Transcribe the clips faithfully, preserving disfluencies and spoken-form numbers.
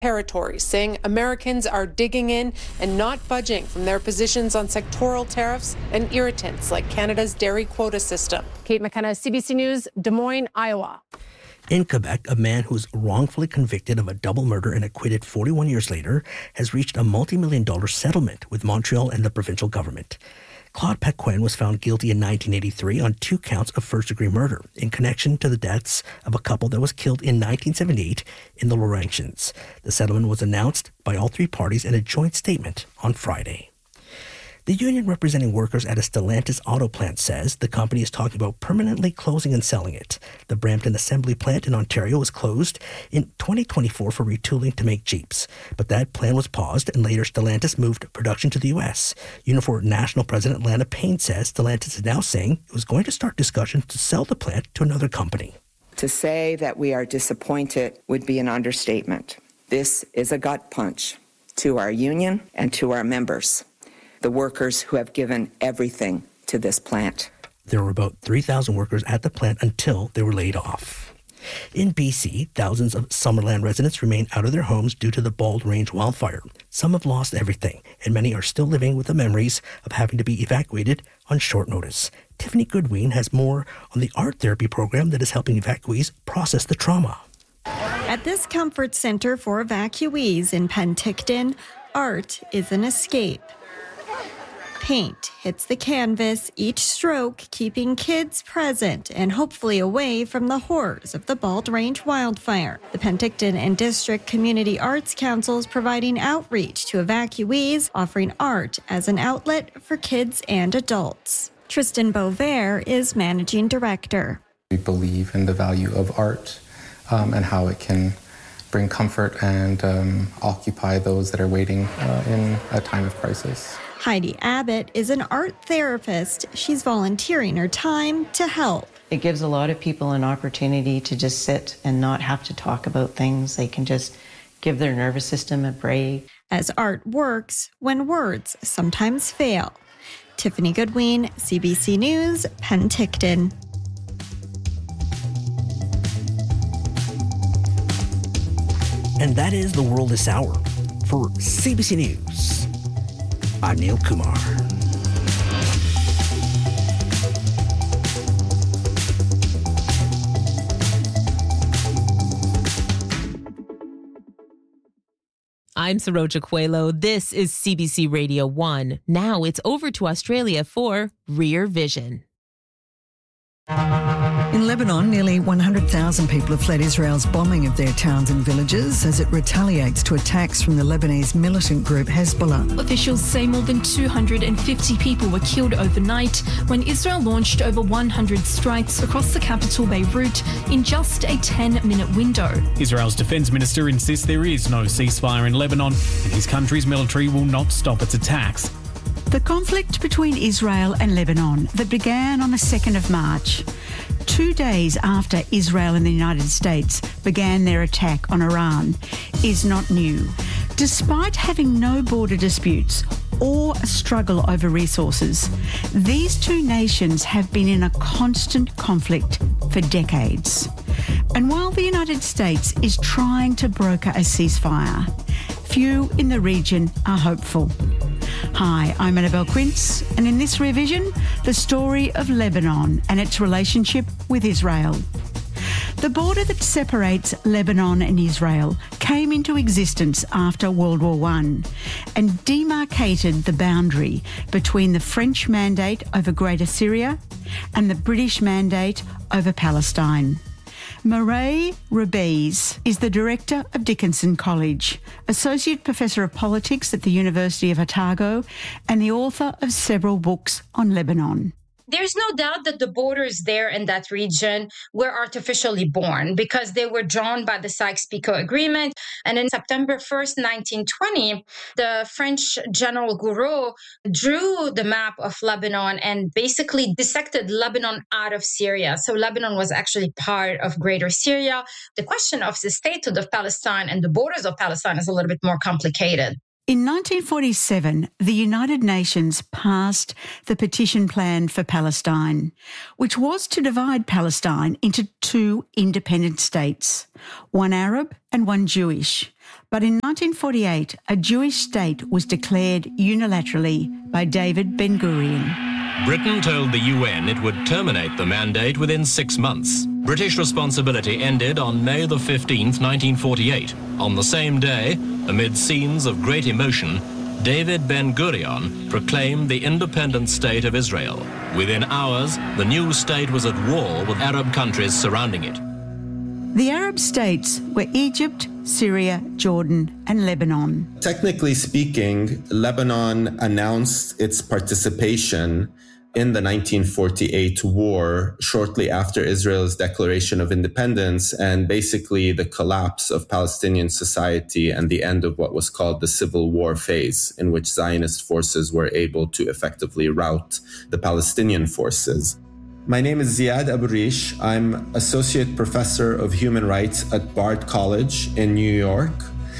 territory, saying Americans are digging in and not budging from their positions on sectoral tariffs and irritants like Canada's dairy quota system. Kate McKenna, C B C News, Des Moines, Iowa. In Quebec, a man who was wrongfully convicted of a double murder and acquitted forty-one years later has reached a multi-million dollar settlement with Montreal and the provincial government. Claude Pequin was found guilty in nineteen eighty-three on two counts of first-degree murder in connection to the deaths of a couple that was killed in nineteen seventy-eight in the Laurentians. The settlement was announced by all three parties in a joint statement on Friday. The union representing workers at a Stellantis auto plant says the company is talking about permanently closing and selling it. The Brampton assembly plant in Ontario was closed in twenty twenty-four for retooling to make Jeeps, but that plan was paused and later Stellantis moved production to the U S. Unifor National President Lana Payne says Stellantis is now saying it was going to start discussions to sell the plant to another company. To say that we are disappointed would be an understatement. This is a gut punch to our union and to our members, the workers who have given everything to this plant. There were about three thousand workers at the plant until they were laid off. In B C, thousands of Summerland residents remain out of their homes due to the Bald Range wildfire. Some have lost everything, and many are still living with the memories of having to be evacuated on short notice. Tiffany Goodwin has more on the art therapy program that is helping evacuees process the trauma. At this comfort center for evacuees in Penticton, art is an escape. Paint hits the canvas, each stroke keeping kids present and hopefully away from the horrors of the Bald Range wildfire. The Penticton and District Community Arts Councils providing outreach to evacuees, offering art as an outlet for kids and adults. Tristan Beauvert is managing director. We believe in the value of art um, and how it can bring comfort and um, occupy those that are waiting uh, in a time of crisis. Heidi Abbott is an art therapist. She's volunteering her time to help. It gives a lot of people an opportunity to just sit and not have to talk about things. They can just give their nervous system a break. As art works when words sometimes fail. Tiffany Goodwin, C B C News, Penticton. And that is the world this hour. For C B C News, I'm Neil Kumar. I'm Saroja Coelho. This is C B C Radio one. Now it's over to Australia for Rear Vision. In Lebanon, nearly one hundred thousand people have fled Israel's bombing of their towns and villages as it retaliates to attacks from the Lebanese militant group Hezbollah. Officials say more than two hundred fifty people were killed overnight when Israel launched over one hundred strikes across the capital Beirut in just a ten-minute window. Israel's defense minister insists there is no ceasefire in Lebanon and his country's military will not stop its attacks. The conflict between Israel and Lebanon that began on the second of March, two days after Israel and the United States began their attack on Iran, is not new. Despite having no border disputes or a struggle over resources, these two nations have been in a constant conflict for decades. And while the United States is trying to broker a ceasefire, few in the region are hopeful. Hi, I'm Annabelle Quince, and in this revision, the story of Lebanon and its relationship with Israel. The border that separates Lebanon and Israel came into existence after World War One and demarcated the boundary between the French mandate over Greater Syria and the British mandate over Palestine. Mairead Rabiz is the director of Dickinson College, Associate Professor of Politics at the University of Otago, and the author of several books on Lebanon. There's no doubt that the borders there in that region were artificially born because they were drawn by the Sykes-Picot Agreement. And on September first, nineteen twenty, the French General Gouraud drew the map of Lebanon and basically dissected Lebanon out of Syria. So Lebanon was actually part of Greater Syria. The question of the statehood of Palestine and the borders of Palestine is a little bit more complicated. In nineteen forty-seven, the United Nations passed the Partition Plan for Palestine, which was to divide Palestine into two independent states, one Arab and one Jewish. But in nineteen forty-eight, a Jewish state was declared unilaterally by David Ben-Gurion. Britain told the U N it would terminate the mandate within six months. British responsibility ended on May the fifteenth, nineteen forty-eight. On the same day, amid scenes of great emotion, David Ben-Gurion proclaimed the independent state of Israel. Within hours, the new state was at war with Arab countries surrounding it. The Arab states were Egypt, Syria, Jordan, and Lebanon. Technically speaking, Lebanon announced its participation in the nineteen forty-eight war shortly after Israel's declaration of independence and basically the collapse of Palestinian society and the end of what was called the civil war phase, in which Zionist forces were able to effectively rout the Palestinian forces. My name is Ziad Abu Rish. I'm Associate Professor of Human Rights at Bard College in New York,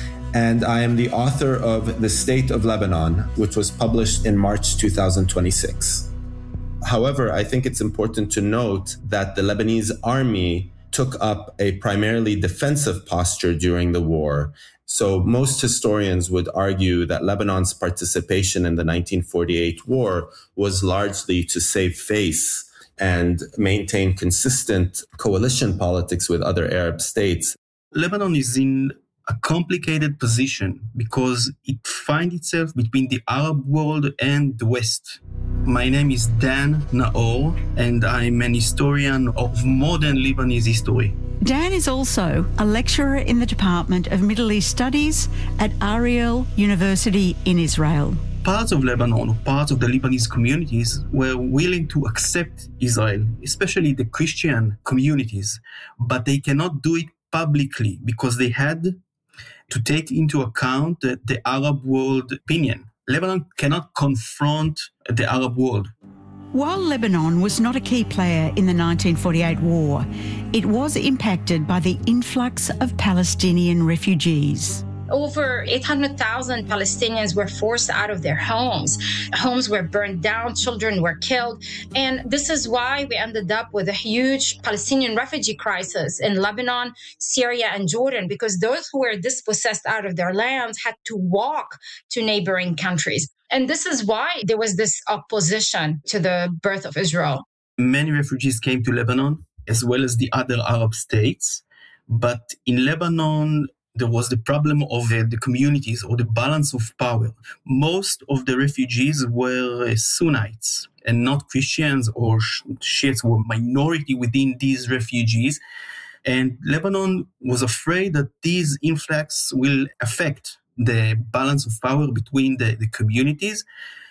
and I am the author of The State of Lebanon, which was published in March two thousand twenty-six. However, I think it's important to note that the Lebanese army took up a primarily defensive posture during the war. So most historians would argue that Lebanon's participation in the nineteen forty-eight war was largely to save face and maintain consistent coalition politics with other Arab states. Lebanon is in a complicated position because it finds itself between the Arab world and the West. My name is Dan Naor, and I'm an historian of modern Lebanese history. Dan is also a lecturer in the Department of Middle East Studies at Ariel University in Israel. Parts of Lebanon, or parts of the Lebanese communities, were willing to accept Israel, especially the Christian communities, but they cannot do it publicly because they had to take into account the, the Arab world opinion. Lebanon cannot confront the Arab world. While Lebanon was not a key player in the nineteen forty-eight war, it was impacted by the influx of Palestinian refugees. Over eight hundred thousand Palestinians were forced out of their homes. Homes were burned down, children were killed. And this is why we ended up with a huge Palestinian refugee crisis in Lebanon, Syria, and Jordan, because those who were dispossessed out of their lands had to walk to neighboring countries. And this is why there was this opposition to the birth of Israel. Many refugees came to Lebanon, as well as the other Arab states. But in Lebanon, there was the problem of uh, the communities or the balance of power. Most of the refugees were uh, Sunnites and not Christians or Shiites, were minority within these refugees. And Lebanon was afraid that these influx will affect the balance of power between the, the communities.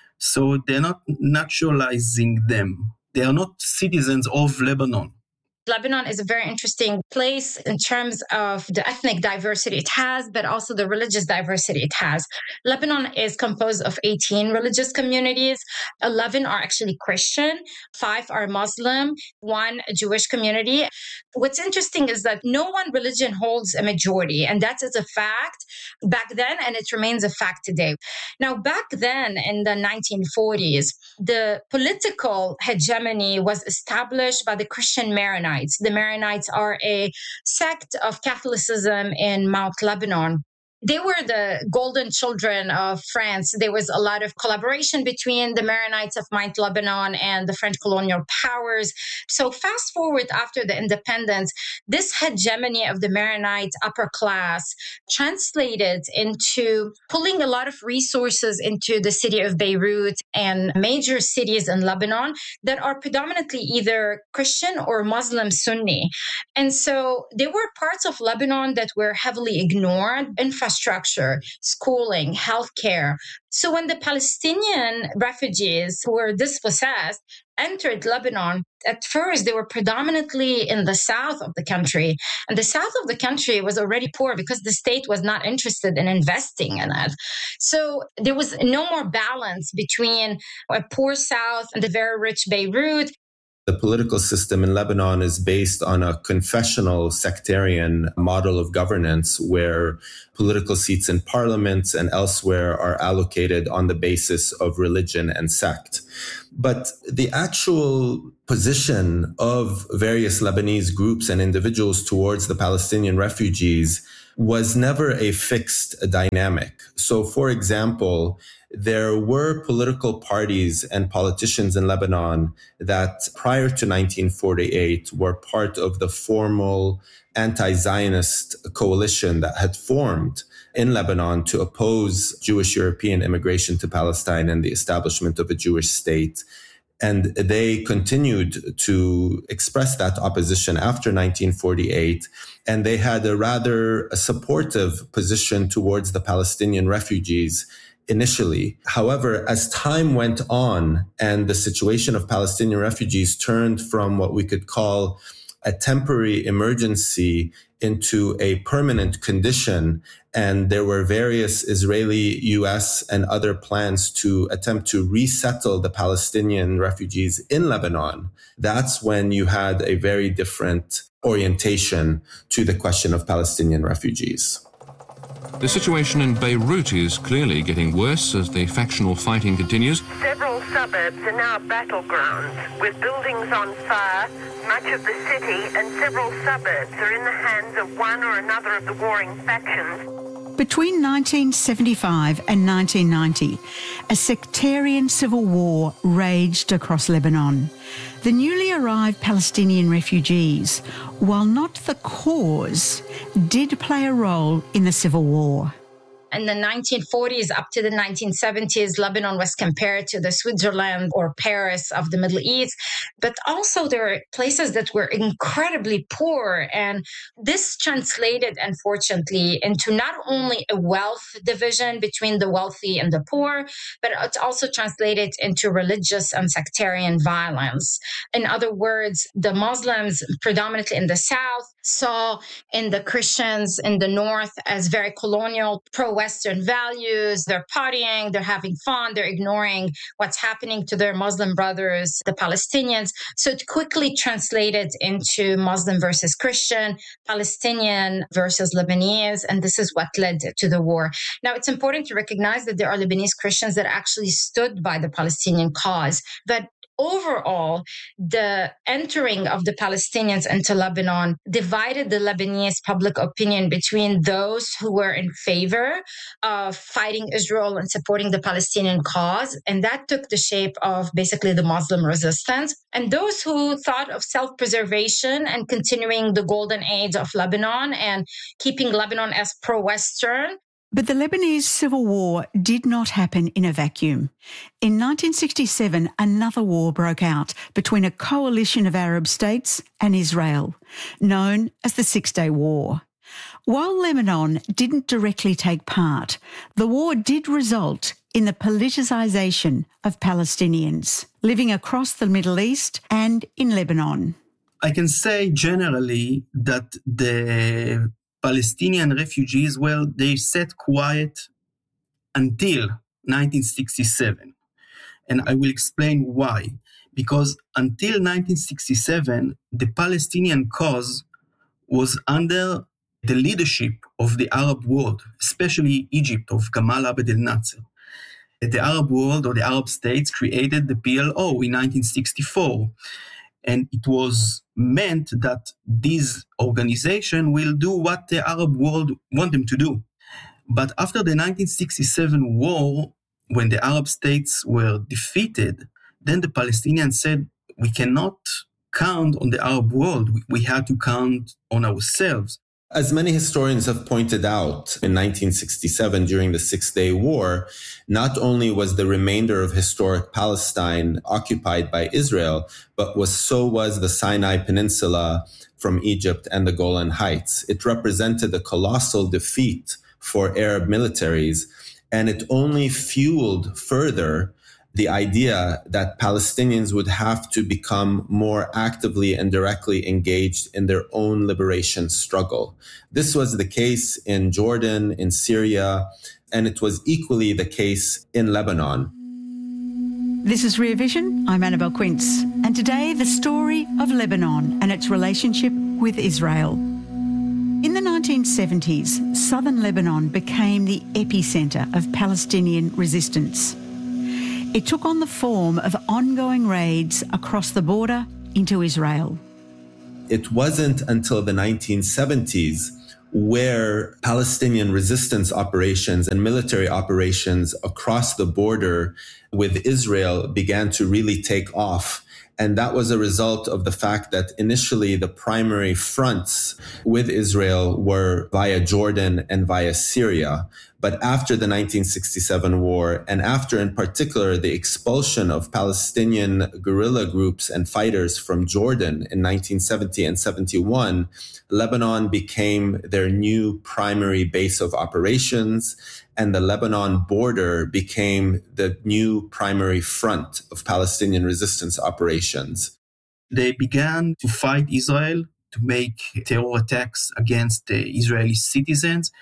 So they're not naturalizing them. They are not citizens of Lebanon. Lebanon is a very interesting place in terms of the ethnic diversity it has, but also the religious diversity it has. Lebanon is composed of eighteen religious communities. eleven are actually Christian, five are Muslim, one Jewish community. What's interesting is that no one religion holds a majority, and that is a fact back then, and it remains a fact today. Now, back then in the nineteen forties, the political hegemony was established by the Christian Maronites. The Maronites are a sect of Catholicism in Mount Lebanon. They were the golden children of France. There was a lot of collaboration between the Maronites of Mount Lebanon and the French colonial powers. So fast forward after the independence, this hegemony of the Maronite upper class translated into pulling a lot of resources into the city of Beirut and major cities in Lebanon that are predominantly either Christian or Muslim Sunni. And so there were parts of Lebanon that were heavily ignored, infrastructure, schooling, healthcare. So when the Palestinian refugees who were dispossessed entered Lebanon, at first they were predominantly in the south of the country. And the south of the country was already poor because the state was not interested in investing in it. So there was no more balance between a poor south and the very rich Beirut. The political system in Lebanon is based on a confessional sectarian model of governance where political seats in parliaments and elsewhere are allocated on the basis of religion and sect. But the actual position of various Lebanese groups and individuals towards the Palestinian refugees was never a fixed dynamic. So, for example, there were political parties and politicians in Lebanon that prior to nineteen forty-eight were part of the formal anti-Zionist coalition that had formed in Lebanon to oppose Jewish European immigration to Palestine and the establishment of a Jewish state. And they continued to express that opposition after nineteen forty-eight. And they had a rather supportive position towards the Palestinian refugees initially. However, as time went on and the situation of Palestinian refugees turned from what we could call a temporary emergency into a permanent condition, and there were various Israeli, U S, and other plans to attempt to resettle the Palestinian refugees in Lebanon, that's when you had a very different orientation to the question of Palestinian refugees. The situation in Beirut is clearly getting worse as the factional fighting continues. Several suburbs are now battlegrounds, with buildings on fire. Much of the city and several suburbs are in the hands of one or another of the warring factions. Between nineteen seventy-five and nineteen ninety, a sectarian civil war raged across Lebanon. The newly arrived Palestinian refugees, while not the cause, did play a role in the civil war. In the nineteen forties up to the nineteen seventies, Lebanon was compared to the Switzerland or Paris of the Middle East. But also there are places that were incredibly poor. And this translated, unfortunately, into not only a wealth division between the wealthy and the poor, but it also translated into religious and sectarian violence. In other words, the Muslims, predominantly in the south, saw in the Christians in the north as very colonial, pro-Western values. They're partying, they're having fun, they're ignoring what's happening to their Muslim brothers, the Palestinians. So it quickly translated into Muslim versus Christian, Palestinian versus Lebanese, and this is what led to the war. Now, it's important to recognize that there are Lebanese Christians that actually stood by the Palestinian cause, but overall, the entering of the Palestinians into Lebanon divided the Lebanese public opinion between those who were in favor of fighting Israel and supporting the Palestinian cause, and that took the shape of basically the Muslim resistance, and those who thought of self-preservation and continuing the golden age of Lebanon and keeping Lebanon as pro-Western. But the Lebanese Civil War did not happen in a vacuum. In nineteen sixty-seven, another war broke out between a coalition of Arab states and Israel, known as the Six-Day War. While Lebanon didn't directly take part, the war did result in the politicization of Palestinians living across the Middle East and in Lebanon. I can say generally that the Palestinian refugees, well, they sat quiet until nineteen sixty-seven. And I will explain why. Because until nineteen sixty-seven, the Palestinian cause was under the leadership of the Arab world, especially Egypt of Gamal Abdel Nasser. The Arab world or the Arab states created the P L O in nineteen sixty-four. And it was meant that this organization will do what the Arab world want them to do. But after the nineteen sixty-seven war, when the Arab states were defeated, then the Palestinians said, we cannot count on the Arab world. We had to count on ourselves. As many historians have pointed out, in nineteen sixty-seven, during the Six-Day War, not only was the remainder of historic Palestine occupied by Israel, but was so was the Sinai Peninsula from Egypt and the Golan Heights. It represented a colossal defeat for Arab militaries, and it only fueled further the idea that Palestinians would have to become more actively and directly engaged in their own liberation struggle. This was the case in Jordan, in Syria, and it was equally the case in Lebanon. This is Rear Vision. I'm Annabelle Quince, and today the story of Lebanon and its relationship with Israel. In the nineteen nineteen seventies, southern Lebanon became the epicentre of Palestinian resistance. It took on the form of ongoing raids across the border into Israel. It wasn't until the nineteen seventies where Palestinian resistance operations and military operations across the border with Israel began to really take off. And that was a result of the fact that initially the primary fronts with Israel were via Jordan and via Syria. But after the nineteen sixty-seven war, and after in particular the expulsion of Palestinian guerrilla groups and fighters from Jordan in nineteen seventy and seventy-one, Lebanon became their new primary base of operations, and the Lebanon border became the new primary front of Palestinian resistance operations. They began to fight Israel, to make terror attacks against the Israeli citizens.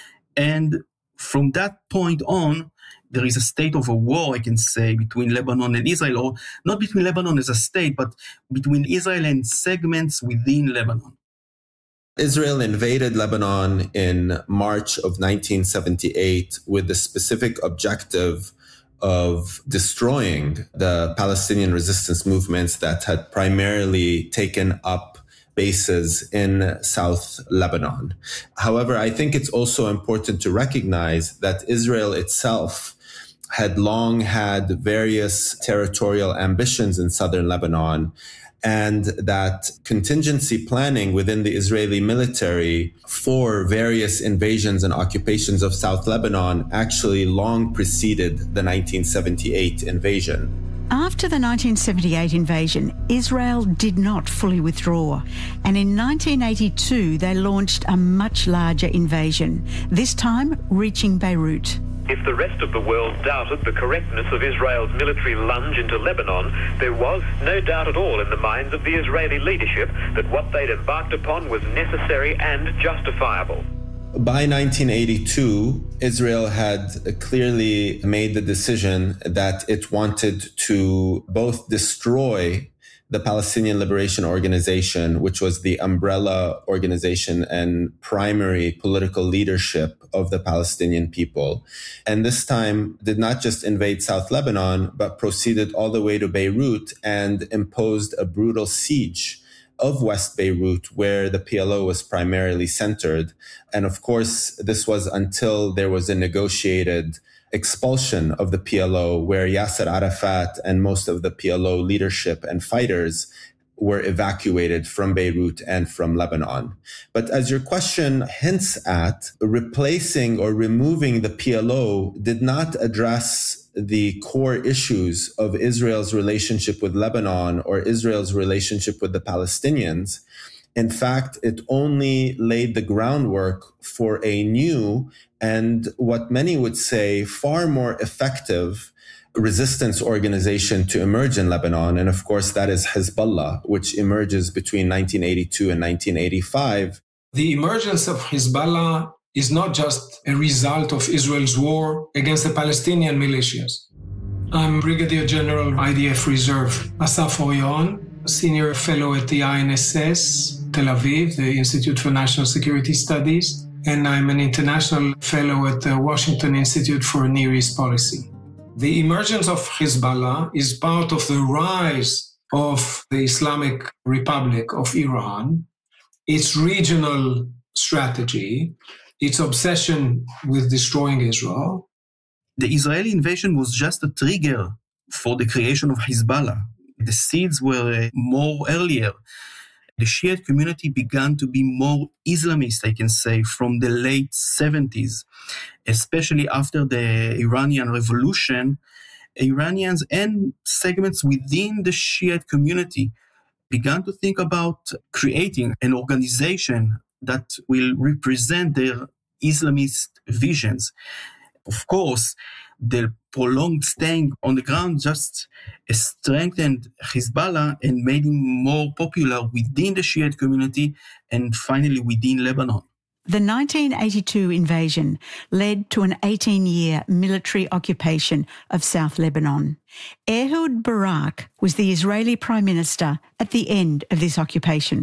And from that point on, there is a state of a war, I can say, between Lebanon and Israel, or not between Lebanon as a state, but between Israel and segments within Lebanon. Israel invaded Lebanon in March of nineteen seventy-eight with the specific objective of destroying the Palestinian resistance movements that had primarily taken up bases in South Lebanon. However, I think it's also important to recognize that Israel itself had long had various territorial ambitions in southern Lebanon, and that contingency planning within the Israeli military for various invasions and occupations of South Lebanon actually long preceded the nineteen seventy-eight invasion. After the nineteen seventy-eight invasion, Israel did not fully withdraw, and in nineteen eighty-two they launched a much larger invasion, this time reaching Beirut. If the rest of the world doubted the correctness of Israel's military lunge into Lebanon, there was no doubt at all in the minds of the Israeli leadership that what they'd embarked upon was necessary and justifiable. By nineteen eighty-two, Israel had clearly made the decision that it wanted to both destroy the Palestinian Liberation Organization, which was the umbrella organization and primary political leadership of the Palestinian people. And this time did not just invade South Lebanon, but proceeded all the way to Beirut and imposed a brutal siege of West Beirut, where the P L O was primarily centered. And of course, this was until there was a negotiated expulsion of the P L O, where Yasser Arafat and most of the P L O leadership and fighters were evacuated from Beirut and from Lebanon. But as your question hints at, replacing or removing the P L O did not address the core issues of Israel's relationship with Lebanon or Israel's relationship with the Palestinians. In fact, it only laid the groundwork for a new and what many would say far more effective resistance organization to emerge in Lebanon. And of course, that is Hezbollah, which emerges between nineteen eighty-two and nineteen eighty-five. The emergence of Hezbollah is not just a result of Israel's war against the Palestinian militias. I'm Brigadier General I D F Reserve Asaf Orion, Senior Fellow at the I N S S, Tel Aviv, the Institute for National Security Studies, and I'm an International Fellow at the Washington Institute for Near East Policy. The emergence of Hezbollah is part of the rise of the Islamic Republic of Iran, its regional strategy, its obsession with destroying Israel. The Israeli invasion was just a trigger for the creation of Hezbollah. The seeds were more earlier. The Shiite community began to be more Islamist, I can say, from the late seventies, especially after the Iranian Revolution. Iranians and segments within the Shiite community began to think about creating an organization that will represent their Islamist visions. Of course, the prolonged staying on the ground just strengthened Hezbollah and made him more popular within the Shiite community and finally within Lebanon. The nineteen eighty-two invasion led to an eighteen-year military occupation of South Lebanon. Ehud Barak was the Israeli Prime Minister at the end of this occupation.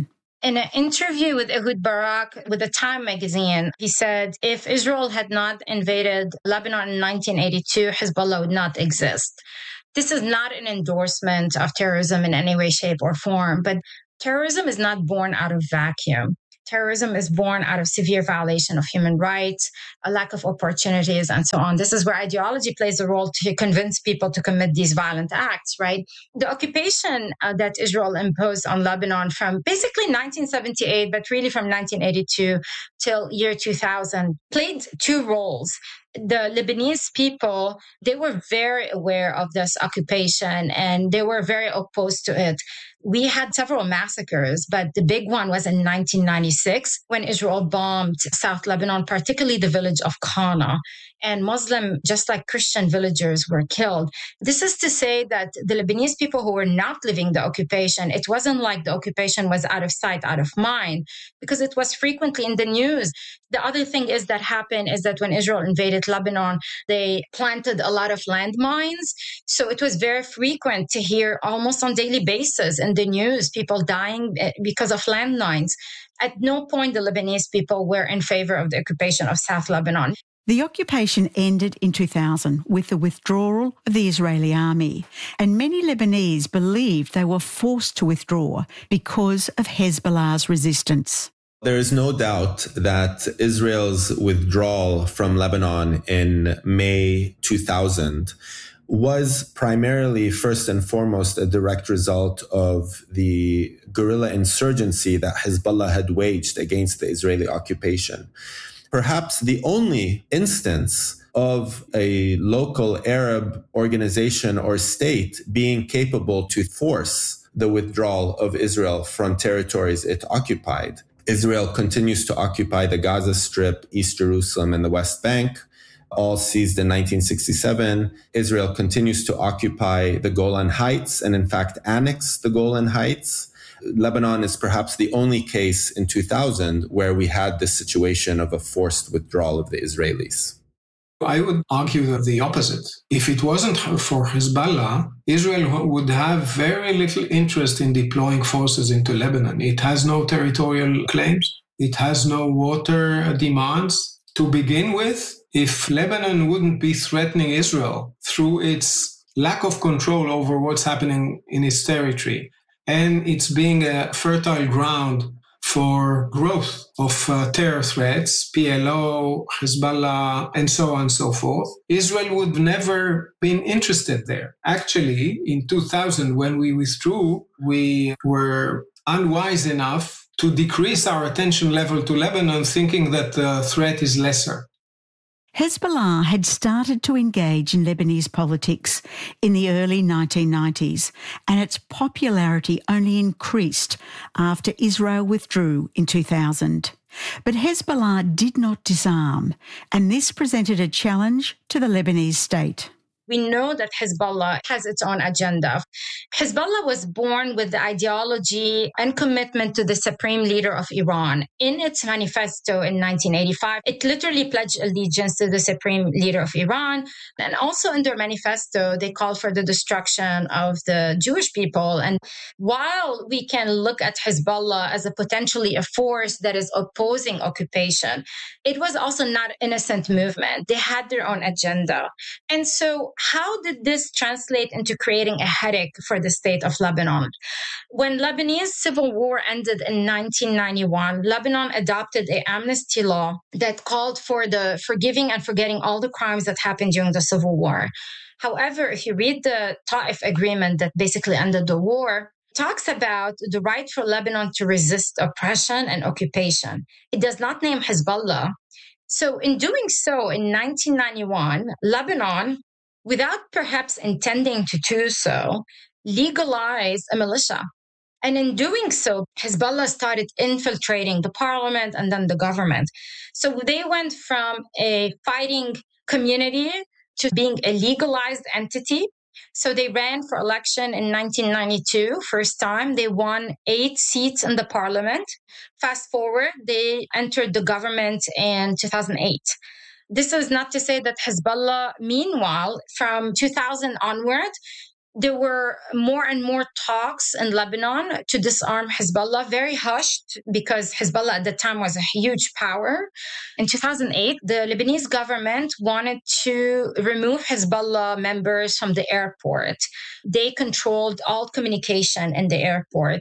In an interview with Ehud Barak with the Time magazine, he said, if Israel had not invaded Lebanon in nineteen eighty-two, Hezbollah would not exist. This is not an endorsement of terrorism in any way, shape, or form, but terrorism is not born out of vacuum. Terrorism is born out of severe violation of human rights, a lack of opportunities, and so on. This is where ideology plays a role to convince people to commit these violent acts, right? The occupation uh, that Israel imposed on Lebanon from basically nineteen seventy-eight, but really from nineteen eighty-two till year two thousand, played two roles. The Lebanese people, they were very aware of this occupation and they were very opposed to it. We had several massacres, but the big one was in nineteen ninety-six when Israel bombed South Lebanon, particularly the village of Qana. And Muslim, just like Christian villagers, were killed. This is to say that the Lebanese people who were not living the occupation, it wasn't like the occupation was out of sight, out of mind, because it was frequently in the news. The other thing is that happened is that when Israel invaded Lebanon, they planted a lot of landmines. So it was very frequent to hear almost on daily basis in the news, people dying because of landmines. At no point the Lebanese people were in favor of the occupation of South Lebanon. The occupation ended in two thousand with the withdrawal of the Israeli army, and many Lebanese believed they were forced to withdraw because of Hezbollah's resistance. There is no doubt that Israel's withdrawal from Lebanon in May two thousand was primarily, first and foremost, a direct result of the guerrilla insurgency that Hezbollah had waged against the Israeli occupation. Perhaps the only instance of a local Arab organization or state being capable to force the withdrawal of Israel from territories it occupied. Israel continues to occupy the Gaza Strip, East Jerusalem, and the West Bank, all seized in nineteen sixty-seven. Israel continues to occupy the Golan Heights and, in fact, annex the Golan Heights. Lebanon is perhaps the only case in two thousand where we had this situation of a forced withdrawal of the Israelis. I would argue that the opposite. If it wasn't for Hezbollah, Israel would have very little interest in deploying forces into Lebanon. It has no territorial claims. It has no water demands. To begin with, if Lebanon wouldn't be threatening Israel through its lack of control over what's happening in its territory, and it's being a fertile ground for growth of uh, terror threats, P L O, Hezbollah, and so on and so forth, Israel would never been interested there. Actually, in two thousand, when we withdrew, we were unwise enough to decrease our attention level to Lebanon, thinking that the threat is lesser. Hezbollah had started to engage in Lebanese politics in the early nineteen nineties, and its popularity only increased after Israel withdrew in two thousand. But Hezbollah did not disarm, and this presented a challenge to the Lebanese state. We know that Hezbollah has its own agenda. Hezbollah was born with the ideology and commitment to the supreme leader of Iran. In its manifesto in nineteen eighty-five, it literally pledged allegiance to the supreme leader of Iran. And also in their manifesto, they called for the destruction of the Jewish people. And while we can look at Hezbollah as a potentially a force that is opposing occupation, it was also not an innocent movement. They had their own agenda. And so how did this translate into creating a headache for the state of Lebanon? When Lebanese civil war ended in nineteen ninety-one, Lebanon adopted an amnesty law that called for the forgiving and forgetting all the crimes that happened during the civil war. However, if you read the Ta'if agreement that basically ended the war, it talks about the right for Lebanon to resist oppression and occupation. It does not name Hezbollah. So in doing so, in nineteen ninety-one, Lebanon, without perhaps intending to do so, legalized a militia. And in doing so, Hezbollah started infiltrating the parliament and then the government. So they went from a fighting community to being a legalized entity. So they ran for election in nineteen ninety-two, first time. They won eight seats in the parliament. Fast forward, they entered the government in two thousand eight. This is not to say that Hezbollah, meanwhile, from two thousand onward, there were more and more talks in Lebanon to disarm Hezbollah, very hushed because Hezbollah at the time was a huge power. In two thousand eight, the Lebanese government wanted to remove Hezbollah members from the airport. They controlled all communication in the airport.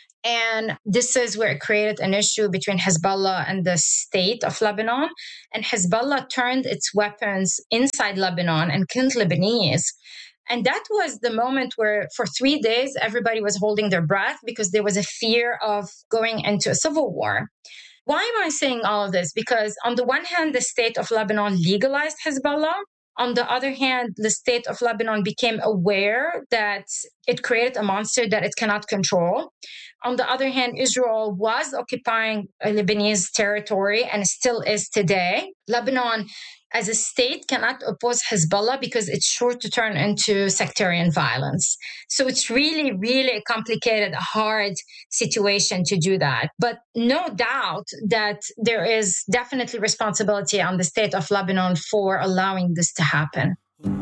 And this is where it created an issue between Hezbollah and the state of Lebanon. And Hezbollah turned its weapons inside Lebanon and killed Lebanese. And that was the moment where for three days, everybody was holding their breath because there was a fear of going into a civil war. Why am I saying all of this? Because on the one hand, the state of Lebanon legalized Hezbollah. On the other hand, the state of Lebanon became aware that it created a monster that it cannot control. On the other hand, Israel was occupying a Lebanese territory and still is today. Lebanon, as a state, cannot oppose Hezbollah because it's sure to turn into sectarian violence. So it's really, really a complicated, hard situation to do that. But no doubt that there is definitely responsibility on the state of Lebanon for allowing this to happen.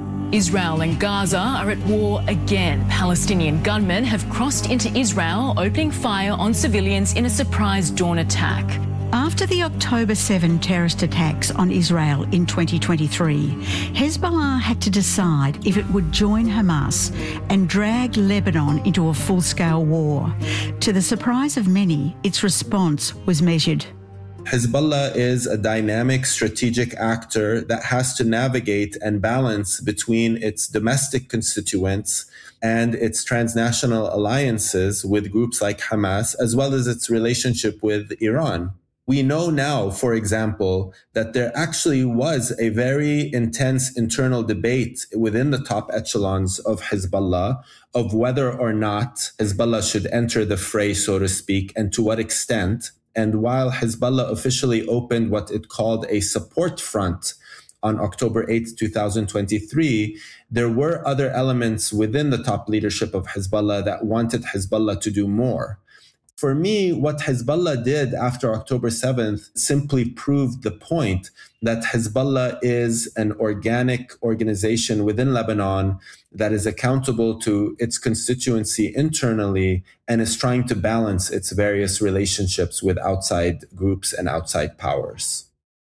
Israel and Gaza are at war again. Palestinian gunmen have crossed into Israel, opening fire on civilians in a surprise dawn attack. After the October seventh terrorist attacks on Israel in twenty twenty-three, Hezbollah had to decide if it would join Hamas and drag Lebanon into a full-scale war. To the surprise of many, its response was measured. Hezbollah is a dynamic strategic actor that has to navigate and balance between its domestic constituents and its transnational alliances with groups like Hamas, as well as its relationship with Iran. We know now, for example, that there actually was a very intense internal debate within the top echelons of Hezbollah of whether or not Hezbollah should enter the fray, so to speak, and to what extent. And while Hezbollah officially opened what it called a support front on October eighth, twenty twenty-three, there were other elements within the top leadership of Hezbollah that wanted Hezbollah to do more. For me, what Hezbollah did after October seventh simply proved the point that Hezbollah is an organic organization within Lebanon that is accountable to its constituency internally and is trying to balance its various relationships with outside groups and outside powers.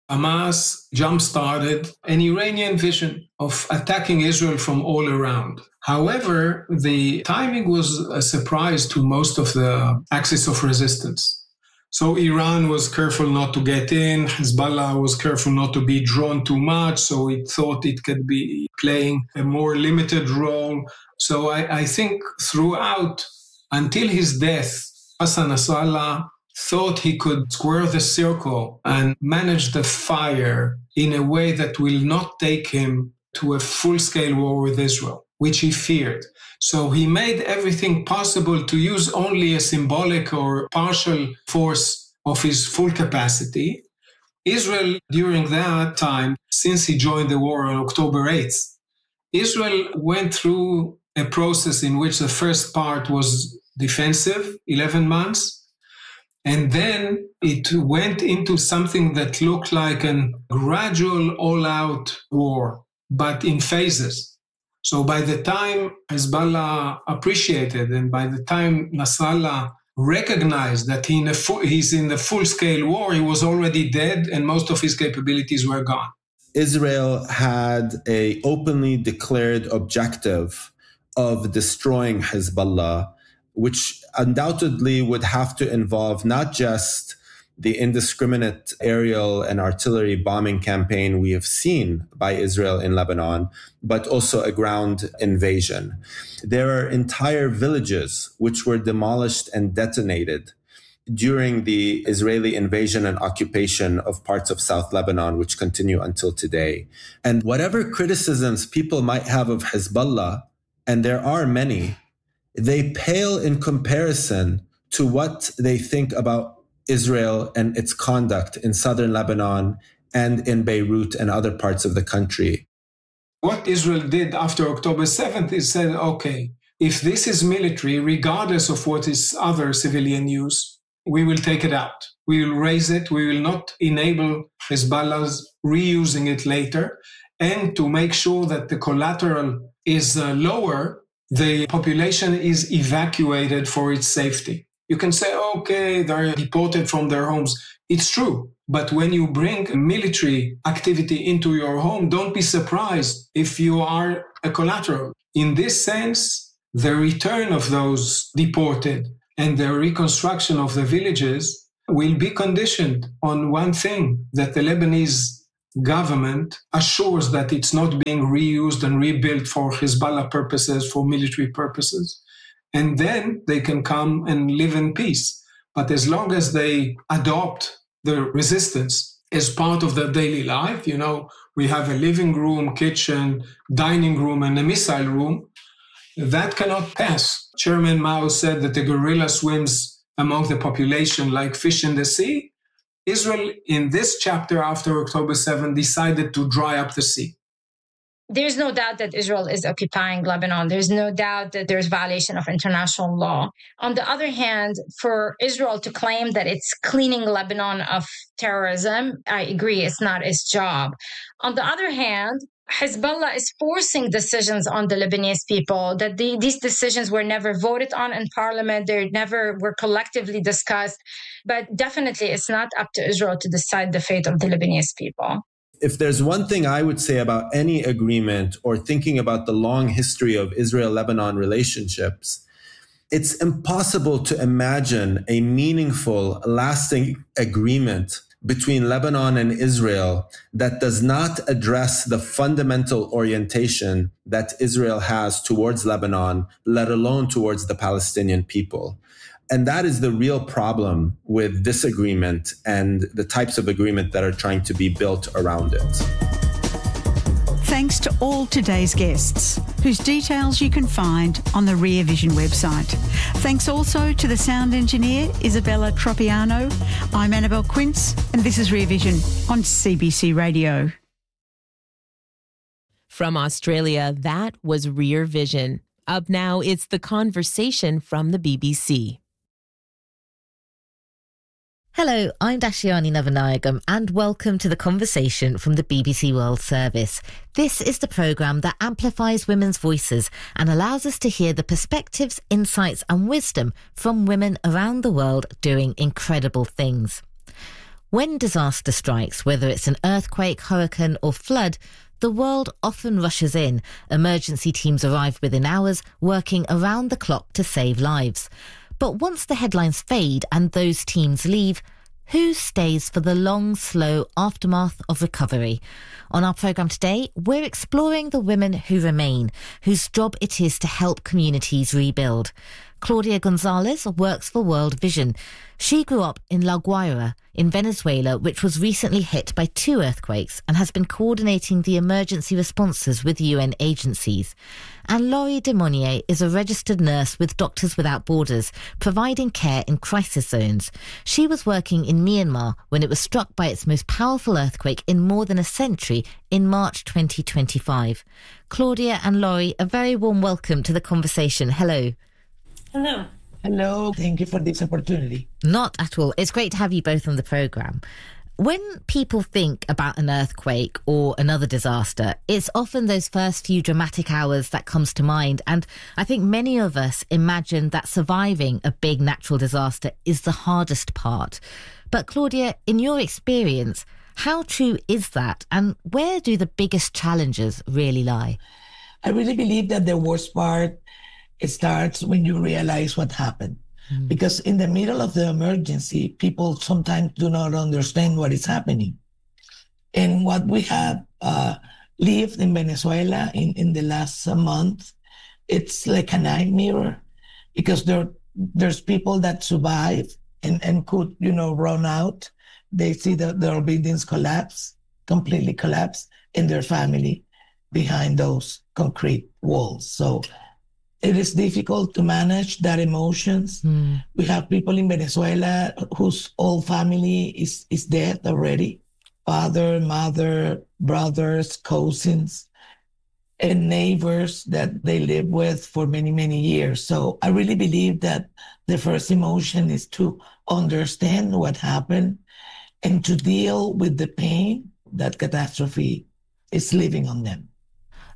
Hamas jump-started an Iranian vision of attacking Israel from all around. However, the timing was a surprise to most of the axis of resistance. So Iran was careful not to get in. Hezbollah was careful not to be drawn too much, so it thought it could be playing a more limited role. So I, I think throughout, until his death, Hassan Nasrallah thought he could square the circle and manage the fire in a way that will not take him to a full-scale war with Israel, which he feared. So he made everything possible to use only a symbolic or partial force of his full capacity. Israel, during that time, since he joined the war on October eighth, Israel went through a process in which the first part was defensive, eleven months, and then it went into something that looked like a gradual all-out war, but in phases. So by the time Hezbollah appreciated and by the time Nasrallah recognized that he in a full, he's in the full-scale war, he was already dead and most of his capabilities were gone. Israel had an openly declared objective of destroying Hezbollah, which undoubtedly would have to involve not just the indiscriminate aerial and artillery bombing campaign we have seen by Israel in Lebanon, but also a ground invasion. There are entire villages which were demolished and detonated during the Israeli invasion and occupation of parts of South Lebanon, which continue until today. And whatever criticisms people might have of Hezbollah, and there are many, they pale in comparison to what they think about Israel and its conduct in southern Lebanon and in Beirut and other parts of the country. What Israel did after October seventh is said, okay, if this is military, regardless of what is other civilian use, we will take it out. We will raise it. We will not enable Hezbollah's reusing it later. And to make sure that the collateral is uh, lower, the population is evacuated for its safety. You can say, okay, they're deported from their homes. It's true. But when you bring military activity into your home, don't be surprised if you are a collateral. In this sense, the return of those deported and the reconstruction of the villages will be conditioned on one thing, that the Lebanese government assures that it's not being reused and rebuilt for Hezbollah purposes, for military purposes. And then they can come and live in peace. But as long as they adopt the resistance as part of their daily life, you know, we have a living room, kitchen, dining room, and a missile room, that cannot pass. Chairman Mao said that the guerrilla swims among the population like fish in the sea. Israel, in this chapter after October seventh, decided to dry up the sea. There's no doubt that Israel is occupying Lebanon. There's no doubt that there's violation of international law. On the other hand, for Israel to claim that it's cleaning Lebanon of terrorism, I agree, it's not its job. On the other hand, Hezbollah is forcing decisions on the Lebanese people, that the, these decisions were never voted on in parliament, they never were collectively discussed. But definitely it's not up to Israel to decide the fate of the Lebanese people. If there's one thing I would say about any agreement or thinking about the long history of Israel-Lebanon relationships, it's impossible to imagine a meaningful, lasting agreement between Lebanon and Israel that does not address the fundamental orientation that Israel has towards Lebanon, let alone towards the Palestinian people. And that is the real problem with this agreement and the types of agreement that are trying to be built around it. Thanks to all today's guests, whose details you can find on the Rear Vision website. Thanks also to the sound engineer, Isabella Tropiano. I'm Annabelle Quince, and this is Rear Vision on C B C Radio. From Australia, that was Rear Vision. Up now, it's The Conversation from the B B C. Hello, I'm Dashiani Navanayagam and welcome to The Conversation from the B B C World Service. This is the programme that amplifies women's voices and allows us to hear the perspectives, insights and wisdom from women around the world doing incredible things. When disaster strikes, whether it's an earthquake, hurricane or flood, the world often rushes in. Emergency teams arrive within hours, working around the clock to save lives. But once the headlines fade and those teams leave, who stays for the long, slow aftermath of recovery? On our programme today, we're exploring the women who remain, whose job it is to help communities rebuild. Claudia Gonzalez works for World Vision. She grew up in La Guaira in Venezuela, which was recently hit by two earthquakes and has been coordinating the emergency responses with U N agencies. And Laurie Demonier is a registered nurse with Doctors Without Borders, providing care in crisis zones. She was working in Myanmar when it was struck by its most powerful earthquake in more than a century in March twenty twenty-five. Claudia and Laurie, a very warm welcome to The Conversation. Hello. Hello. Hello. Thank you for this opportunity. Not at all. It's great to have you both on the programme. When people think about an earthquake or another disaster, it's often those first few dramatic hours that comes to mind. And I think many of us imagine that surviving a big natural disaster is the hardest part. But Claudia, in your experience, how true is that? And where do the biggest challenges really lie? I really believe that the worst part, it starts when you realize what happened. Mm. Because in the middle of the emergency, people sometimes do not understand what is happening. And what we have uh, lived in Venezuela in, in the last uh, month, it's like a nightmare because there there's people that survive and, and could, you know, run out. They see that their buildings collapse, completely collapse, and their family behind those concrete walls. So it is difficult to manage that emotions. Mm. We have people in Venezuela whose whole family is, is dead already. Father, mother, brothers, cousins, and neighbors that they live with for many, many years. So I really believe that the first emotion is to understand what happened and to deal with the pain that catastrophe is leaving on them.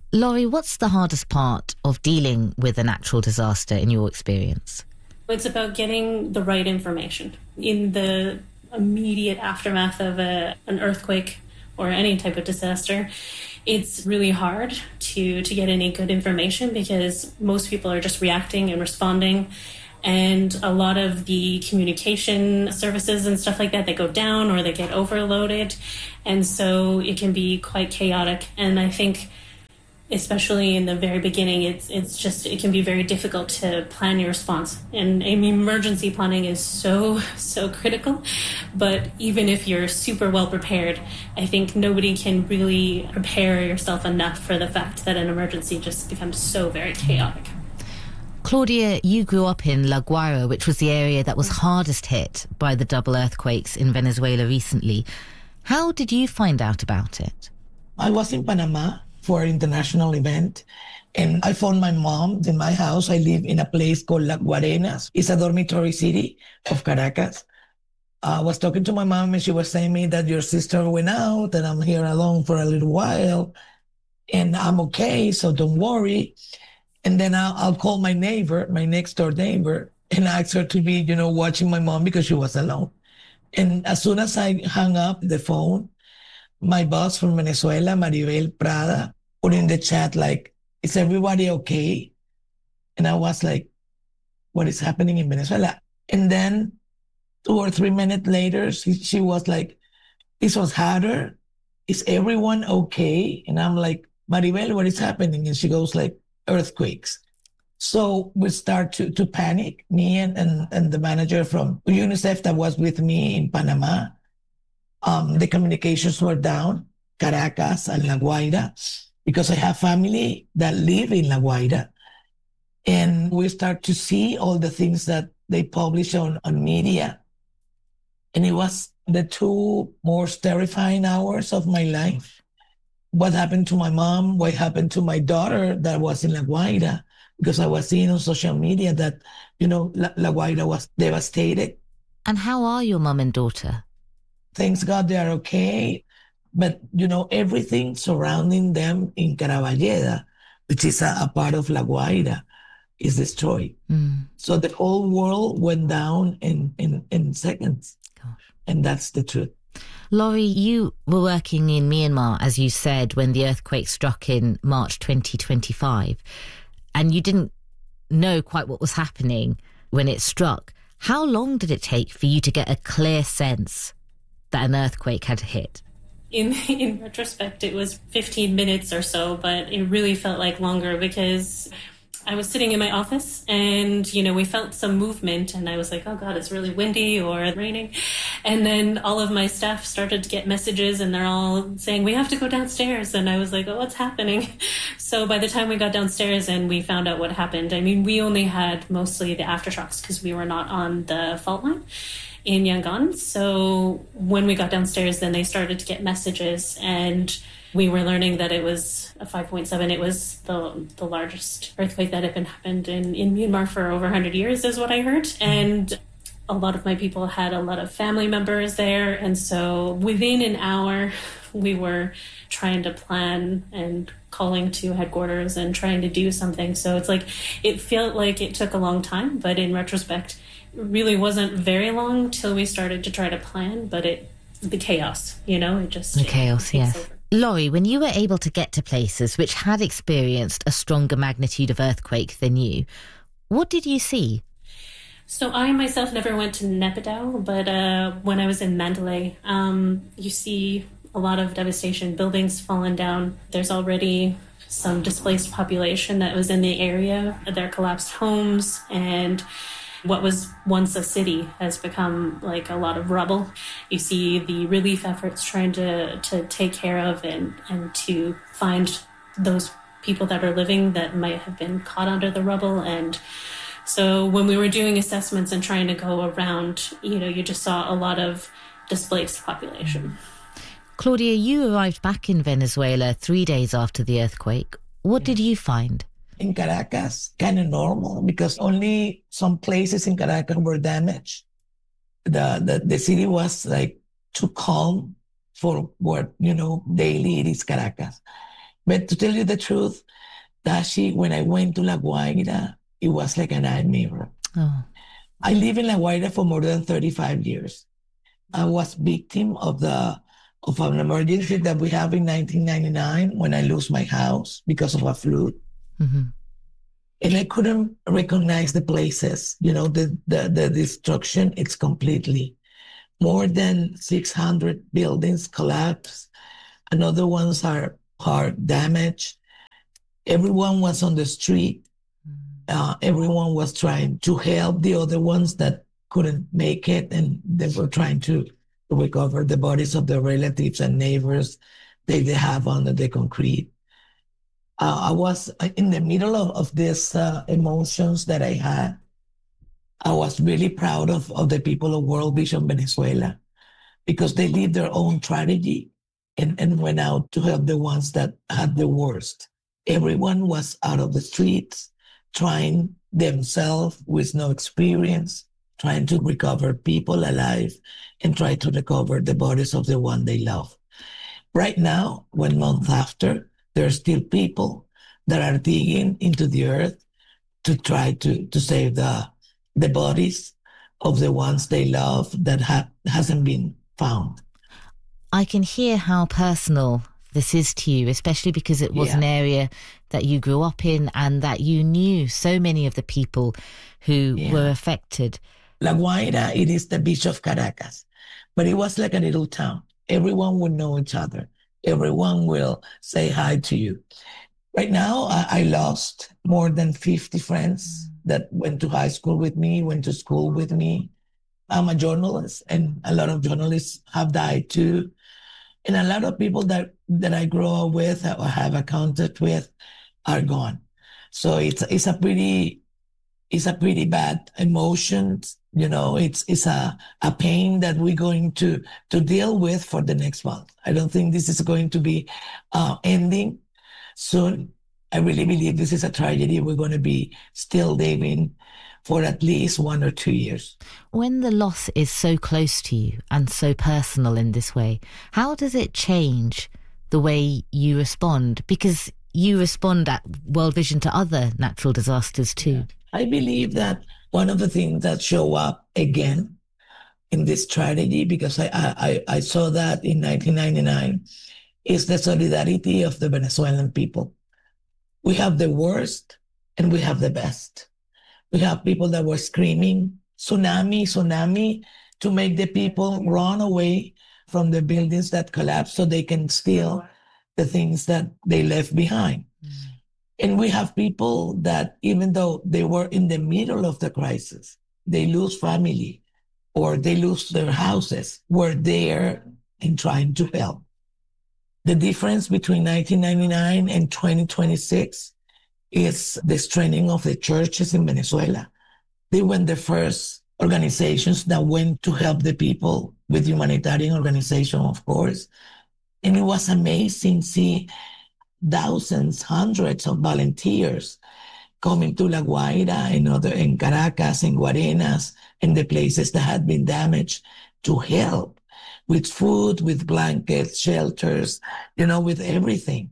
Laurie, what's the hardest part of dealing with a natural disaster in your experience? It's about getting the right information. In the immediate aftermath of a, an earthquake or any type of disaster, it's really hard to, to get any good information because most people are just reacting and responding. And a lot of the communication services and stuff like that, they go down or they get overloaded. And so it can be quite chaotic. And I think especially in the very beginning, it's it's just, it can be very difficult to plan your response. And I mean, emergency planning is so, so critical. But even if you're super well prepared, I think nobody can really prepare yourself enough for the fact that an emergency just becomes so very chaotic. Claudia, you grew up in La Guaira, which was the area that was hardest hit by the double earthquakes in Venezuela recently. How did you find out about it? I was in Panama for an international event, and I found my mom in my house. I live in a place called La Guarenas. It's a dormitory city of Caracas. I was talking to my mom, and she was saying me that your sister went out, and I'm here alone for a little while, and I'm okay, so don't worry. And then I'll, I'll call my neighbor, my next door neighbor, and ask her to be, you know, watching my mom because she was alone. And as soon as I hung up the phone, my boss from Venezuela, Maribel Prada, put in the chat, like, is everybody okay? And I was like, what is happening in Venezuela? And then two or three minutes later, she, she was like, this was harder. Is everyone okay? And I'm like, Maribel, what is happening? And she goes like, earthquakes. So we start to, to panic, me and, and, and the manager from UNICEF that was with me in Panama. Um, the communications were down, Caracas and La Guaira, because I have family that live in La Guaira. And we start to see all the things that they publish on, on media. And it was the two most terrifying hours of my life. What happened to my mom, what happened to my daughter that was in La Guaira, because I was seeing on social media that, you know, La, La Guaira was devastated. And how are your mom and daughter? Thanks God they are okay. But, you know, everything surrounding them in Caravalleda, which is a, a part of La Guaira, is destroyed. Mm. So the whole world went down in, in, in seconds. Gosh. And that's the truth. Laurie, you were working in Myanmar, as you said, when the earthquake struck in March twenty twenty-five, and you didn't know quite what was happening when it struck. How long did it take for you to get a clear sense that an earthquake had hit? In in retrospect, it was fifteen minutes or so, but it really felt like longer because I was sitting in my office and, you know, we felt some movement and I was like, oh God, it's really windy or raining. And then all of my staff started to get messages and they're all saying, we have to go downstairs. And I was like, oh, what's happening? So by the time we got downstairs and we found out what happened, I mean, we only had mostly the aftershocks because we were not on the fault line in Yangon. So when we got downstairs, then they started to get messages and we were learning that it was a five point seven. It was the the largest earthquake that had been happened in, in Myanmar for over one hundred years, is what I heard. And a lot of my people had a lot of family members there. And so within an hour, we were trying to plan and calling to headquarters and trying to do something. So it's like, it felt like it took a long time, but in retrospect, it really wasn't very long till we started to try to plan, but it, the chaos, you know, it just... The chaos, yes. Over. Laurie, when you were able to get to places which had experienced a stronger magnitude of earthquake than you, what did you see? So I myself never went to Naypyidaw, but uh, when I was in Mandalay, um, you see a lot of devastation, buildings fallen down. There's already some displaced population that was in the area. There collapsed homes, and what was once a city has become like a lot of rubble. You see the relief efforts trying to, to take care of and, and to find those people that are living that might have been caught under the rubble. And so when we were doing assessments and trying to go around, you know, you just saw a lot of displaced population. Claudia, you arrived back in Venezuela three days after the earthquake. What did you find? In Caracas, kind of normal, because only some places in Caracas were damaged. The, the the city was like too calm for what, you know, daily it is Caracas. But to tell you the truth, Dashi, when I went to La Guaira, it was like a nightmare. Oh. I live in La Guaira for more than thirty-five years. I was victim of the of an emergency that we have in nineteen ninety-nine when I lost my house because of a flood. Mm-hmm. And I couldn't recognize the places, you know, the, the, the destruction, it's completely. More than six hundred buildings collapsed. Another ones are, are damaged. Everyone was on the street. Uh, everyone was trying to help the other ones that couldn't make it, and they were trying to recover the bodies of their relatives and neighbors that they have under the concrete. Uh, I was in the middle of, of these uh, emotions that I had. I was really proud of, of the people of World Vision Venezuela because they lived their own tragedy and, and went out to help the ones that had the worst. Everyone was out of the streets, trying themselves with no experience, trying to recover people alive and try to recover the bodies of the one they love. Right now, one month after, there are still people that are digging into the earth to try to, to save the, the bodies of the ones they love that ha- hasn't been found. I can hear how personal this is to you, especially because it was yeah. an area that you grew up in and that you knew so many of the people who yeah. were affected. La Guaira, it is the beach of Caracas, but it was like a little town. Everyone would know each other. Everyone will say hi to you. Right now, I, I lost more than fifty friends that went to high school with me, went to school with me. I'm a journalist, and a lot of journalists have died too. And a lot of people that, that I grew up with or have a contact with are gone. So it's it's a pretty it's a pretty bad emotion. You know, it's it's a, a pain that we're going to, to deal with for the next month. I don't think this is going to be uh, ending soon. I really believe this is a tragedy we're going to be still living for at least one or two years. When the loss is so close to you and so personal in this way, how does it change the way you respond? Because you respond at World Vision to other natural disasters too. I believe that one of the things that show up again in this tragedy, because I, I, I saw that in nineteen ninety-nine, is the solidarity of the Venezuelan people. We have the worst and we have the best. We have people that were screaming, tsunami, tsunami, to make the people run away from the buildings that collapsed so they can steal the things that they left behind. Mm. And we have people that, even though they were in the middle of the crisis, they lose family or they lose their houses, were there and trying to help. The difference between nineteen ninety-nine and twenty twenty-six is the strengthening of the churches in Venezuela. They were the first organizations that went to help the people with humanitarian organization, of course. And it was amazing to see thousands, hundreds of volunteers coming to La Guaira and other in Caracas, in Guarenas, and the places that had been damaged to help with food, with blankets, shelters, you know, with everything.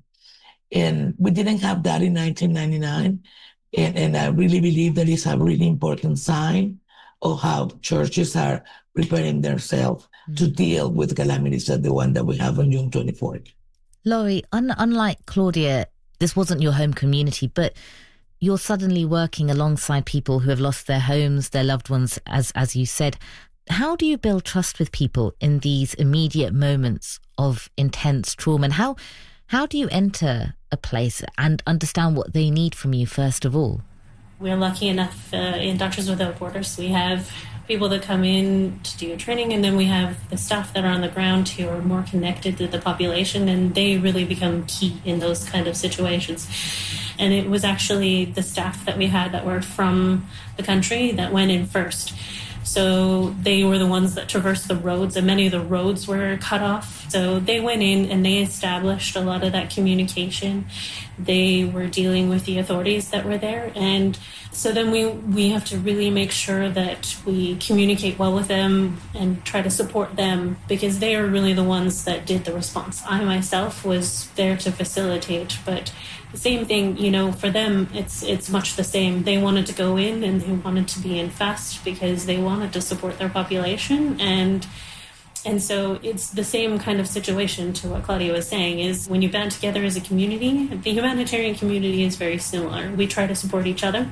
And we didn't have that in nineteen ninety-nine. And, and I really believe that is a really important sign of how churches are preparing themselves mm-hmm. to deal with calamities like the one that we have on June twenty-fourth. Laurie, un- unlike Claudia, this wasn't your home community, but you're suddenly working alongside people who have lost their homes, their loved ones, as as you said. How do you build trust with people in these immediate moments of intense trauma? And how how do you enter a place and understand what they need from you, first of all? We're lucky enough uh, in Doctors Without Borders. We have people that come in to do training, and then we have the staff that are on the ground who are more connected to the population, and they really become key in those kind of situations. And it was actually the staff that we had that were from the country that went in first. So they were the ones that traversed the roads, and many of the roads were cut off So they went in and they established a lot of that communication. They were dealing with the authorities that were there. And so then we, we have to really make sure that we communicate well with them and try to support them, because they are really the ones that did the response. I myself was there to facilitate, but the same thing, you know, for them, it's it's much the same. They wanted to go in and they wanted to be in fast because they wanted to support their population. And And so it's the same kind of situation to what Claudia was saying, is when you band together as a community, the humanitarian community is very similar. We try to support each other,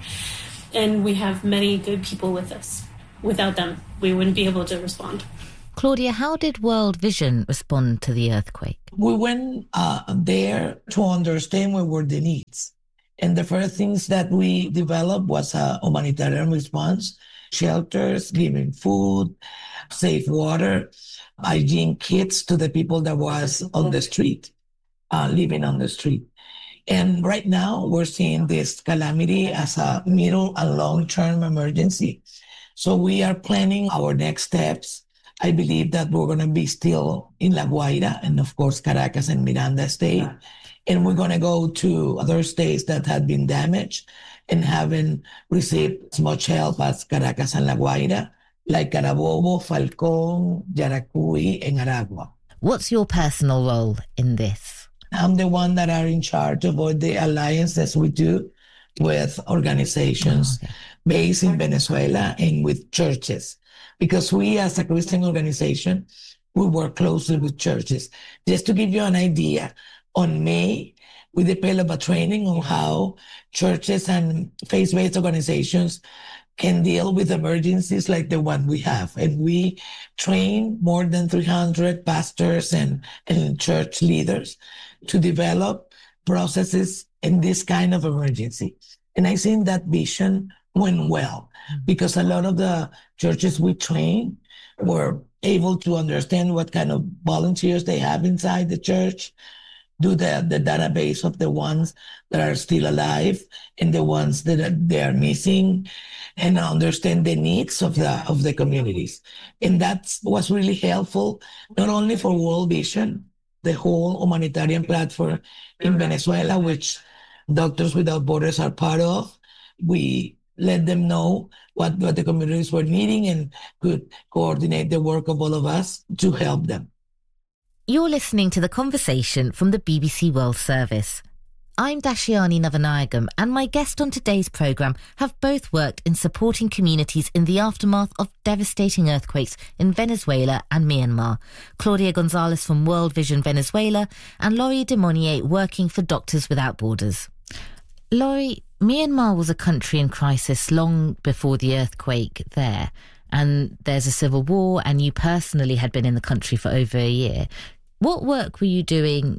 and we have many good people with us. Without them, we wouldn't be able to respond. Claudia, how did World Vision respond to the earthquake? We went uh, there to understand what were the needs. And the first things that we developed was a humanitarian response, shelters, giving food, safe water, hygiene kits to the people that was on the street, uh, living on the street. And right now we're seeing this calamity as a middle and long-term emergency. So we are planning our next steps. I believe that we're going to be still in La Guaira and, of course, Caracas and Miranda State. And we're going to go to other states that have been damaged and haven't received as much help as Caracas and La Guaira, like Carabobo, Falcón, Yaracuy, and Aragua. What's your personal role in this? I'm the one that are in charge of all the alliances we do with organizations oh, okay. based in Venezuela and with churches. Because we, as a Christian organization, we work closely with churches. Just to give you an idea, on May, we developed a training on how churches and faith-based organizations can deal with emergencies like the one we have. And we train more than three hundred pastors and, and church leaders to develop processes in this kind of emergency. And I think that vision went well, because a lot of the churches we trained were able to understand what kind of volunteers they have inside the church, do the, the database of the ones that are still alive and the ones that are, they are missing, and understand the needs of the of the communities. And that was really helpful, not only for World Vision, the whole humanitarian platform in Venezuela, which Doctors Without Borders are part of. We let them know what, what the communities were needing and could coordinate the work of all of us to help them. You're listening to The Conversation from the B B C World Service. I'm Dashiani Navanayagam, and my guest on today's programme have both worked in supporting communities in the aftermath of devastating earthquakes in Venezuela and Myanmar. Claudia Gonzalez from World Vision Venezuela and Laurie Demonier working for Doctors Without Borders. Laurie, Myanmar was a country in crisis long before the earthquake there, and there's a civil war, and you personally had been in the country for over a year. What work were you doing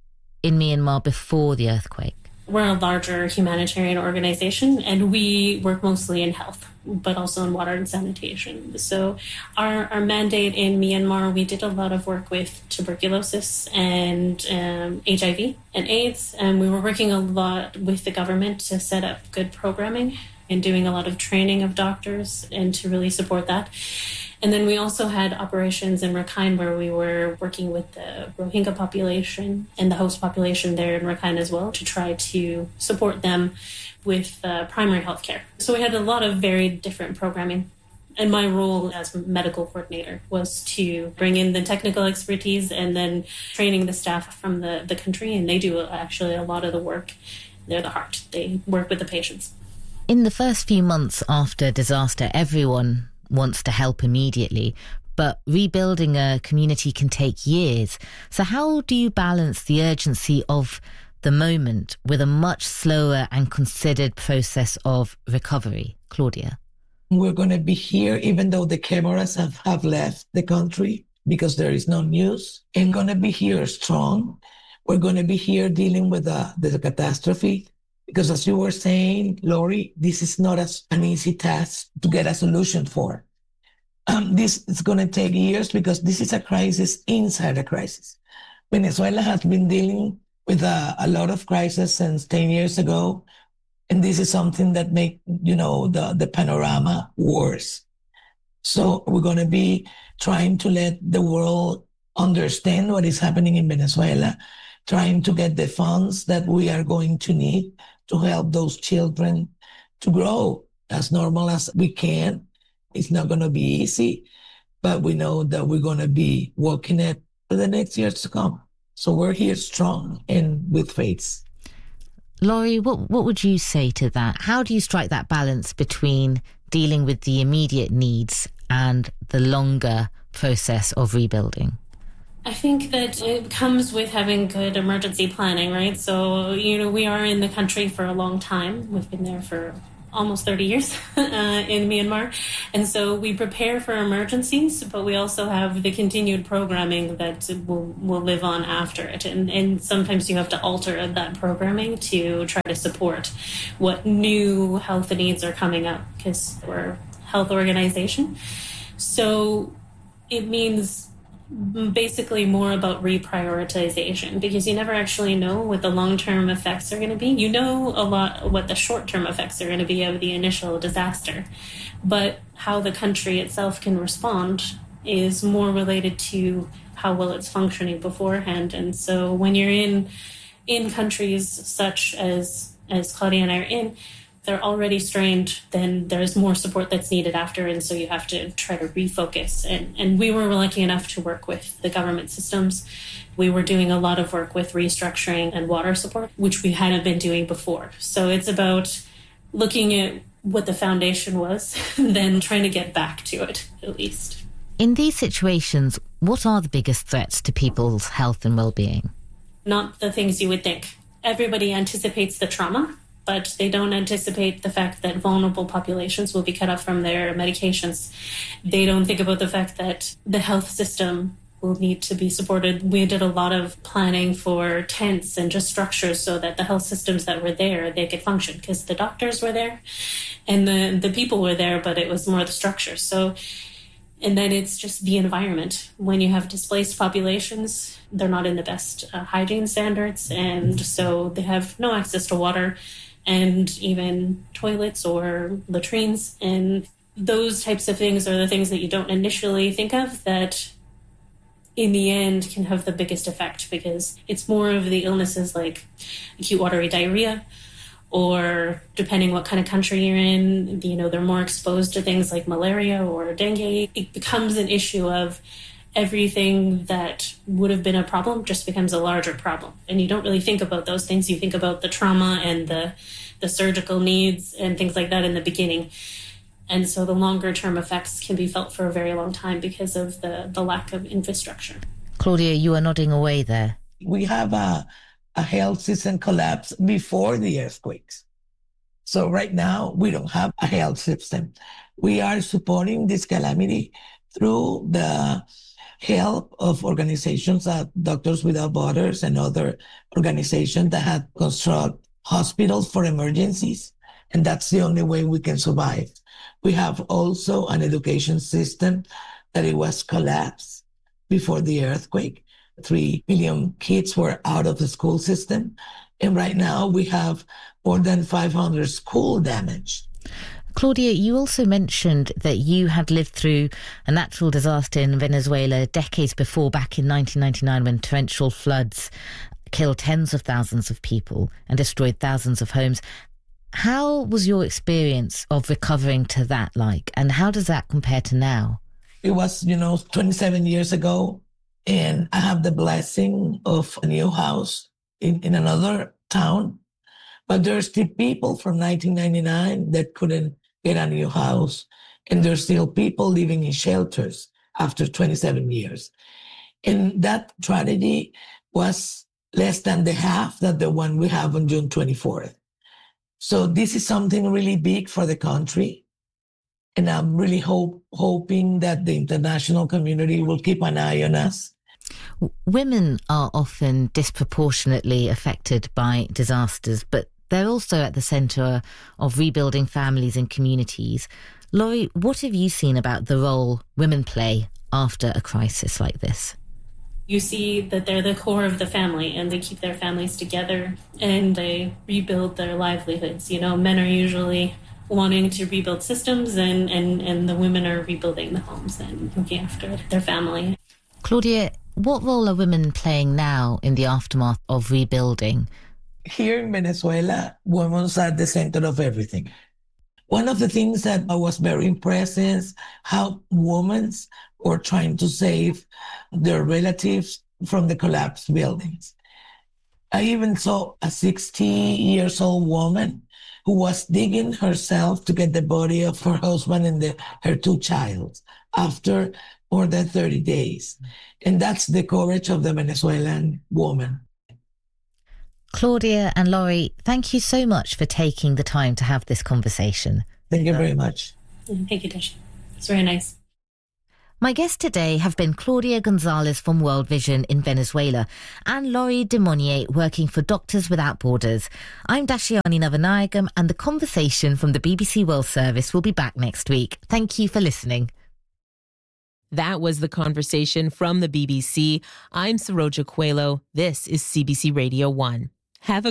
in Myanmar before the earthquake? We're a larger humanitarian organization, and we work mostly in health, but also in water and sanitation. So our, our mandate in Myanmar, we did a lot of work with tuberculosis and um, H I V and AIDS, and we were working a lot with the government to set up good programming and doing a lot of training of doctors and to really support that. And then we also had operations in Rakhine where we were working with the Rohingya population and the host population there in Rakhine as well to try to support them with uh, primary health care. So we had a lot of very different programming. And my role as medical coordinator was to bring in the technical expertise and then training the staff from the, the country. And they do actually a lot of the work. They're the heart. They work with the patients. In the first few months after disaster, everyone wants to help immediately, but rebuilding a community can take years. So how do you balance the urgency of the moment with a much slower and considered process of recovery? Claudia? We're going to be here, even though the cameras have, have left the country because there is no news, and going to be here strong. We're going to be here dealing with the, the catastrophe. Because as you were saying, Laurie, this is not a, an easy task to get a solution for. Um, this is going to take years because this is a crisis inside a crisis. Venezuela has been dealing with a, a lot of crises since ten years ago. And this is something that make, you know, the, the panorama worse. So we're going to be trying to let the world understand what is happening in Venezuela, trying to get the funds that we are going to need to help those children to grow as normal as we can. It's not going to be easy, but we know that we're going to be working it for the next years to come. So we're here strong and with faith. Laurie, what, what would you say to that? How do you strike that balance between dealing with the immediate needs and the longer process of rebuilding? I think that it comes with having good emergency planning, right? So, you know, we are in the country for a long time. We've been there for almost thirty years uh, in Myanmar. And so we prepare for emergencies, but we also have the continued programming that will, will live on after it. And, and sometimes you have to alter that programming to try to support what new health needs are coming up, because we're a health organization. So it means basically more about reprioritization, because you never actually know what the long-term effects are going to be. You know a lot what the short-term effects are going to be of the initial disaster, but how the country itself can respond is more related to how well it's functioning beforehand. And so when you're in in countries such as as Claudia and I are in, they're already strained, then there's more support that's needed after, and so you have to try to refocus. And, and we were lucky enough to work with the government systems. We were doing a lot of work with restructuring and water support, which we hadn't been doing before. So it's about looking at what the foundation was, and then trying to get back to it, at least. In these situations, what are the biggest threats to people's health and well-being? Not the things you would think. Everybody anticipates the trauma, but they don't anticipate the fact that vulnerable populations will be cut off from their medications. They don't think about the fact that the health system will need to be supported. We did a lot of planning for tents and just structures so that the health systems that were there, they could function, because the doctors were there and the, the people were there, but it was more the structure. So, and then it's just the environment. When you have displaced populations, they're not in the best uh, hygiene standards, and so they have no access to water and even toilets or latrines. And those types of things are the things that you don't initially think of that in the end can have the biggest effect, because it's more of the illnesses like acute watery diarrhea, or depending what kind of country you're in, you know, they're more exposed to things like malaria or dengue. It becomes an issue of everything that would have been a problem just becomes a larger problem. And you don't really think about those things. You think about the trauma and the, the surgical needs and things like that in the beginning. And so the longer term effects can be felt for a very long time because of the, the lack of infrastructure. Claudia, you are nodding away there. We have a, a health system collapse before the earthquakes. So right now, we don't have a health system. We are supporting this calamity through the help of organizations like Doctors Without Borders and other organizations that have constructed hospitals for emergencies. And that's the only way we can survive. We have also an education system that it was collapsed before the earthquake. Three million kids were out of the school system. And right now we have more than five hundred school damage. Claudia, you also mentioned that you had lived through a natural disaster in Venezuela decades before, back in nineteen ninety-nine, when torrential floods killed tens of thousands of people and destroyed thousands of homes. How was your experience of recovering to that like, and how does that compare to now? It was, you know, twenty-seven years ago, and I have the blessing of a new house in, in another town. But there's still people from nineteen ninety-nine that couldn't get a new house. And there's still people living in shelters after twenty-seven years. And that tragedy was less than the half that the one we have on June twenty-fourth. So this is something really big for the country. And I'm really hope, hoping that the international community will keep an eye on us. Women are often disproportionately affected by disasters, but they're also at the centre of rebuilding families and communities. Laurie, what have you seen about the role women play after a crisis like this? You see that they're the core of the family, and they keep their families together, and they rebuild their livelihoods. You know, men are usually wanting to rebuild systems, and, and, and the women are rebuilding the homes and looking after their family. Claudia, What role are women playing now in the aftermath of rebuilding? Here in Venezuela, women are at the center of everything. One of the things that I was very impressed is how women were trying to save their relatives from the collapsed buildings. I even saw a sixty years old woman who was digging herself to get the body of her husband and the, her two children after more than thirty days. And that's the courage of the Venezuelan woman. Claudia and Laurie, thank you so much for taking the time to have this conversation. Thank you very much. Thank you, Dashi. It's very nice. My guests today have been Claudia Gonzalez from World Vision in Venezuela and Laurie Demonier working for Doctors Without Borders. I'm Dashiani Navanayagam, and the conversation from the B B C World Service will be back next week. Thank you for listening. That was the conversation from the B B C. I'm Saroja Coelho. This is C B C Radio one. Have a